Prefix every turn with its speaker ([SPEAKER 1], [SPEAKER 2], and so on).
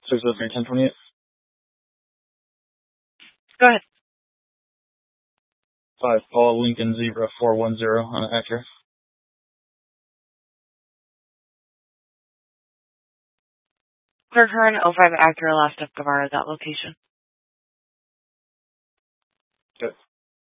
[SPEAKER 1] 603 1028.
[SPEAKER 2] Go ahead.
[SPEAKER 1] 5 Paul Lincoln Zebra 410 on an Acura.
[SPEAKER 2] For current 05 Acura last of Guevara, that location.